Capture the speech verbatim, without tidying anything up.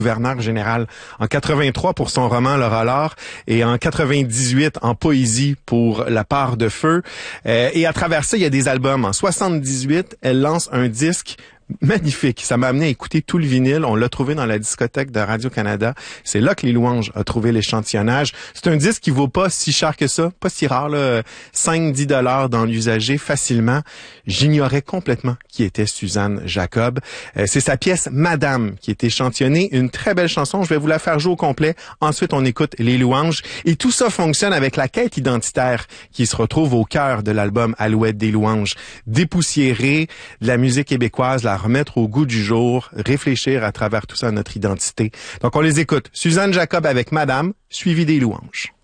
gouverneur général en quatre-vingt-trois pour son roman Laura Laure et en quatre-vingt-dix-huit en poésie pour La part de feu. Euh, et à travers ça, il y a des albums. En soixante-dix-huit, elle lance un disque magnifique. Ça m'a amené à écouter tout le vinyle. On l'a trouvé dans la discothèque de Radio-Canada. C'est là que Les Louanges a trouvé l'échantillonnage. C'est un disque qui vaut pas si cher que ça, pas si rare, là, cinq à dix dollars dans l'usager facilement. J'ignorais complètement qui était Suzanne Jacob. Euh, c'est sa pièce Madame qui est échantillonnée. Une très belle chanson. Je vais vous la faire jouer au complet. Ensuite, on écoute Les Louanges. Et tout ça fonctionne avec la quête identitaire qui se retrouve au cœur de l'album Alouette des Louanges. Dépoussiérer de la musique québécoise, la remettre au goût du jour, réfléchir à travers tout ça à notre identité. Donc, on les écoute. Suzanne Jacob avec Madame, suivi des Louanges.